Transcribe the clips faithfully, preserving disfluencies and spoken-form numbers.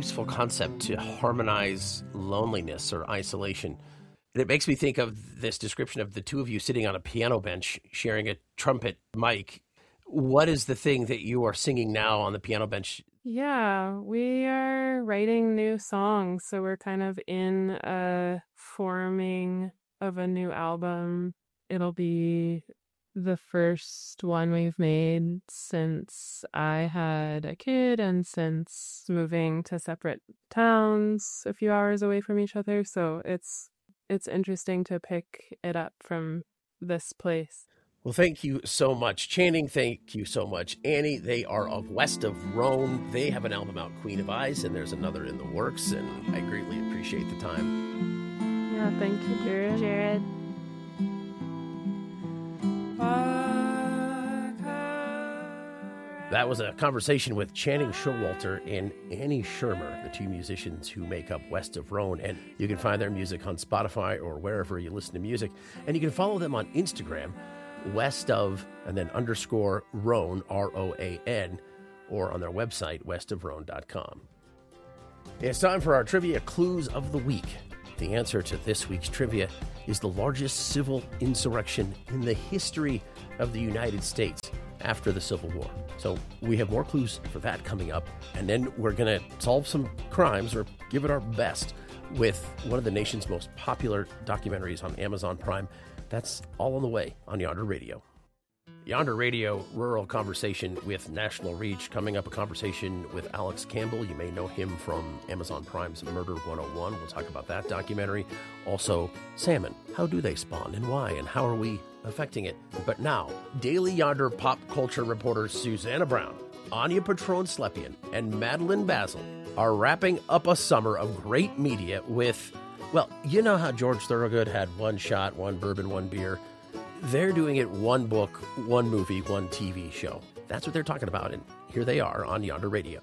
useful concept to harmonize loneliness or isolation. And it makes me think of this description of the two of you sitting on a piano bench sharing a trumpet mic. What is the thing that you are singing now on the piano bench? Yeah, we are writing new songs. So we're kind of in a forming of a new album. It'll be the first one we've made since I had a kid and since moving to separate towns a few hours away from each other. So it's it's interesting to pick it up from this place. Well, thank you so much. Channing, thank you so much. Annie, they are of West of Rhone. They have an album out, Queen of Ice, and there's another in the works, and I greatly appreciate the time. Yeah, thank you, Jared. Jared. That was a conversation with Channing Showalter and Annie Shermer, the two musicians who make up West of Rhone. And you can find their music on Spotify or wherever you listen to music. And you can follow them on Instagram, West of, and then underscore Rhone, R O A N, or on their website, west of rhone dot com. It's time for our trivia clues of the week. The answer to this week's trivia is the largest civil insurrection in the history of the United States after the Civil War. So we have more clues for that coming up. And then we're going to solve some crimes, or give it our best, with one of the nation's most popular documentaries on Amazon Prime. That's all on the way on Yonder Radio. Yonder Radio, rural conversation with national reach. Coming up, a conversation with Alex Campbell. You may know him from Amazon Prime's Murder one oh one. We'll talk about that documentary. Also, salmon. How do they spawn and why, and how are we affecting it? But now, Daily Yonder pop culture reporters Susanna Brown, Anya Patron-Slepian, and Madeline Basil are wrapping up a summer of great media with, well, you know how George Thorogood had one shot, one bourbon, one beer? They're doing it one book, one movie, one T V show. That's what they're talking about, and here they are on Yonder Radio.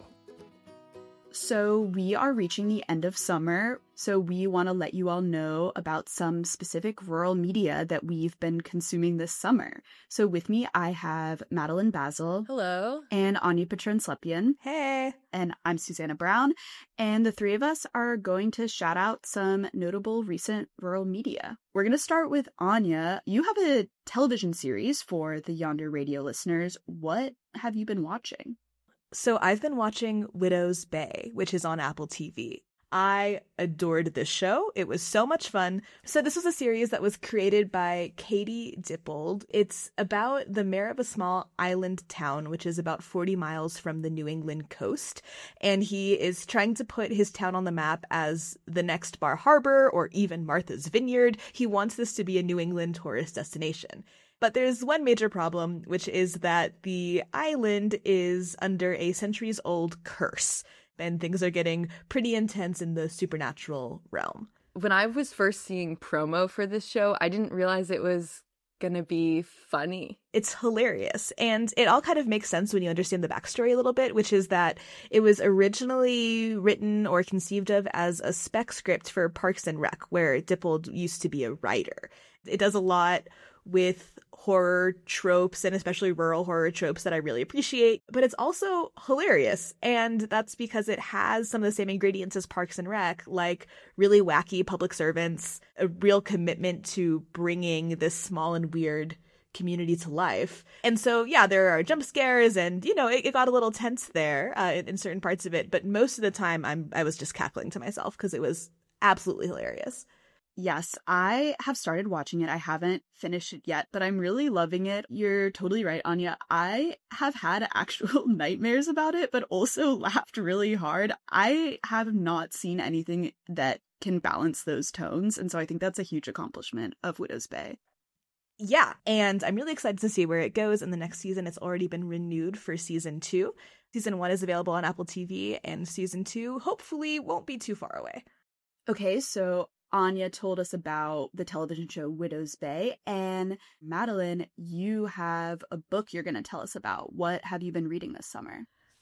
So we are reaching the end of summer, so we want to let you all know about some specific rural media that we've been consuming this summer. So with me, I have Madeline Basil. Hello. And Anya Patron-Slepian. Hey. And I'm Susanna Brown. And the three of us are going to shout out some notable recent rural media. We're going to start with Anya. You have a television series for the Yonder Radio listeners. What have you been watching? So I've been watching Widow's Bay, which is on Apple T V. I adored this show. It was so much fun. So this was a series that was created by Katie Dippold. It's about the mayor of a small island town, which is about forty miles from the New England coast. And he is trying to put his town on the map as the next Bar Harbor or even Martha's Vineyard. He wants this to be a New England tourist destination. But there's one major problem, which is that the island is under a centuries-old curse, and things are getting pretty intense in the supernatural realm. When I was first seeing promo for this show, I didn't realize it was going to be funny. It's hilarious, and it all kind of makes sense when you understand the backstory a little bit, which is that it was originally written or conceived of as a spec script for Parks and Rec, where Dippold used to be a writer. It does a lot with horror tropes, and especially rural horror tropes, that I really appreciate. But it's also hilarious, and that's because it has some of the same ingredients as Parks and Rec, like really wacky public servants, a real commitment to bringing this small and weird community to life. And so, yeah, there are jump scares, and, you know, it, it got a little tense there uh, in, in certain parts of it. But most of the time, I'm I was just cackling to myself because it was absolutely hilarious. Yes, I have started watching it. I haven't finished it yet, but I'm really loving it. You're totally right, Anya. I have had actual nightmares about it, but also laughed really hard. I have not seen anything that can balance those tones, and so I think that's a huge accomplishment of Widow's Bay. Yeah, and I'm really excited to see where it goes in the next season. It's already been renewed for season two. Season one is available on Apple T V, and season two hopefully won't be too far away. Okay, so Anya told us about the television show Widow's Bay, and Madeline, you have a book you're going to tell us about. What have you been reading this summer?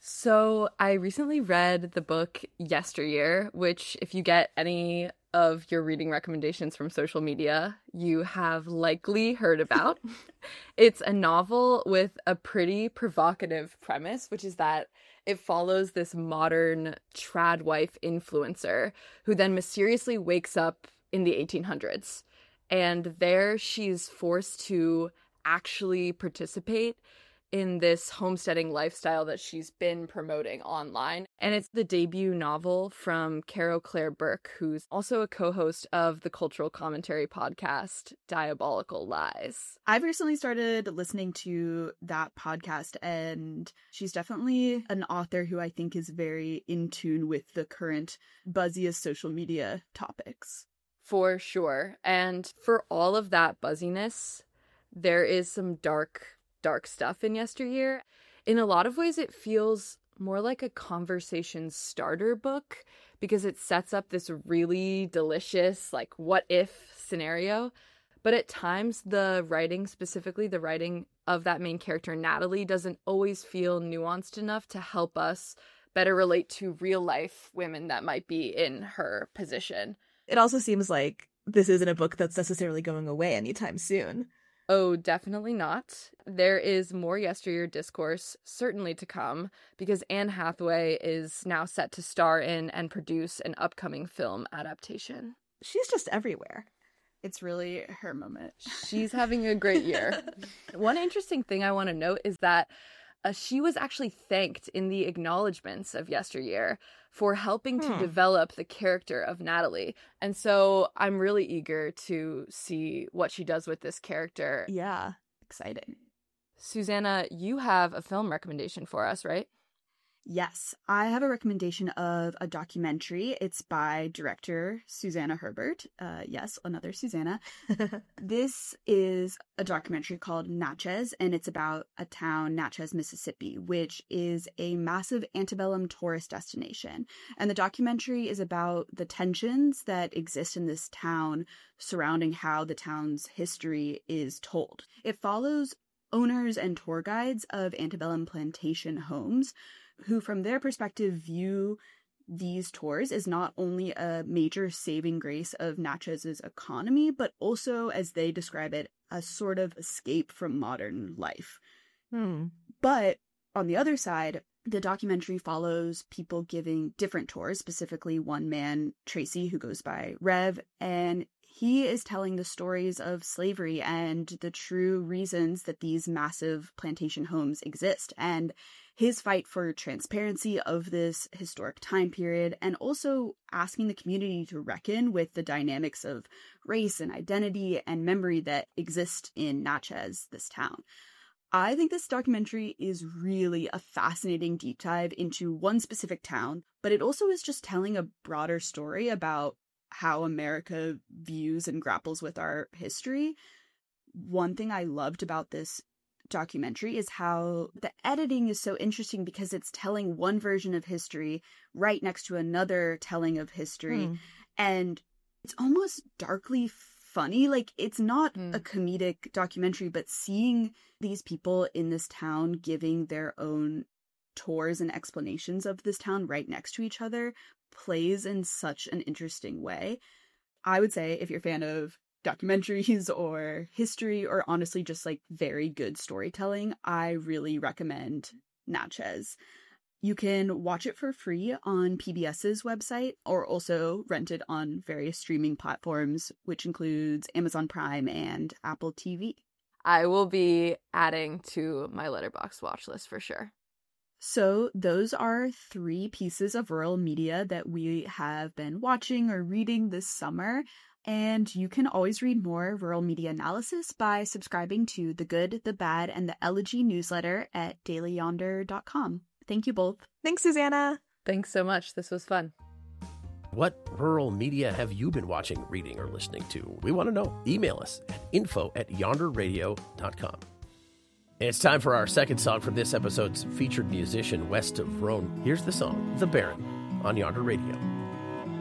So I recently read the book Yesteryear, which, if you get any of your reading recommendations from social media, you have likely heard about. It's a novel with a pretty provocative premise, which is that It follows this modern trad wife influencer who then mysteriously wakes up in the eighteen hundreds. And there she's forced to actually participate in this homesteading lifestyle that she's been promoting online. And it's the debut novel from Carol Claire Burke, who's also a co-host of the cultural commentary podcast Diabolical Lies. I've recently started listening to that podcast, and she's definitely an author who I think is very in tune with the current buzziest social media topics. For sure. And for all of that buzziness, there is some dark dark stuff in Yesteryear. In a lot of ways, it feels more like a conversation starter book because it sets up this really delicious, like, what if scenario. But at times, the writing, specifically the writing of that main character, Natalie, doesn't always feel nuanced enough to help us better relate to real life women that might be in her position. It also seems like this isn't a book that's necessarily going away anytime soon. Oh, definitely not. There is more Yesteryear discourse certainly to come because Anne Hathaway is now set to star in and produce an upcoming film adaptation. She's just everywhere. It's really her moment. She's having a great year. One interesting thing I want to note is that uh, she was actually thanked in the acknowledgments of Yesteryear for helping hmm. to develop the character of Natalie. And so I'm really eager to see what she does with this character. Yeah. Exciting. Susanna, you have a film recommendation for us, right? Yes, I have a recommendation of a documentary. It's by director Susanna Herbert. Uh, yes, another Susanna. This is a documentary called Natchez, and it's about a town, Natchez, Mississippi, which is a massive antebellum tourist destination. And the documentary is about the tensions that exist in this town surrounding how the town's history is told. It follows owners and tour guides of antebellum plantation homes who, from their perspective, view these tours as not only a major saving grace of Natchez's economy, but also, as they describe it, a sort of escape from modern life. Hmm. But on the other side, the documentary follows people giving different tours, specifically one man, Tracy, who goes by Rev, and he is telling the stories of slavery and the true reasons that these massive plantation homes exist, and his fight for transparency of this historic time period, and also asking the community to reckon with the dynamics of race and identity and memory that exist in Natchez, this town. I think this documentary is really a fascinating deep dive into one specific town, but it also is just telling a broader story about how America views and grapples with our history. One thing I loved about this documentary is how the editing is so interesting because it's telling one version of history right next to another telling of history. Mm. And it's almost darkly funny. Like, it's not mm. a comedic documentary, but seeing these people in this town giving their own tours and explanations of this town right next to each other plays in such an interesting way. I would say if you're a fan of documentaries or history, or honestly just like very good storytelling, I really recommend Natchez. You can watch it for free on PBS's website, or also rent it on various streaming platforms, which includes Amazon Prime and Apple T V. I will be adding to my Letterboxd watch list for sure. So those are three pieces of rural media that we have been watching or reading this summer. And you can always read more rural media analysis by subscribing to The Good, The Bad, and The Elegy newsletter at daily yonder dot com. Thank you both. Thanks, Susanna. Thanks so much. This was fun. What rural media have you been watching, reading, or listening to? We want to know. Email us at info at yonder radio dot com. And it's time for our second song from this episode's featured musician, West of Rhone. Here's the song, The Baron, on Yonder Radio.